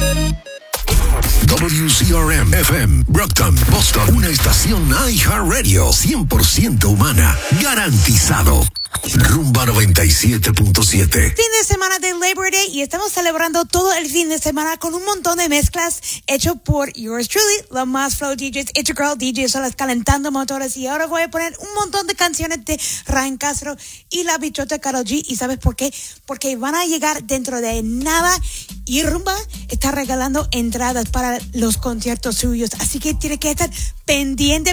WCRM FM, Brockton, Boston. Una estación iHeartRadio 100% humana. Garantizado. Rumba 97.7. Fin de semana de Labor Day y estamos celebrando todo el fin de semana con un montón de mezclas hecho por yours truly, los más flow DJs, It's Your Girl DJ Solas calentando motores. Y ahora voy a poner un montón de canciones de Ryan Castro y la bichota Karol G. ¿Y sabes por qué? Porque van a llegar dentro de nada y Rumba está regalando entradas para los conciertos suyos. Así que tiene que estar pendiente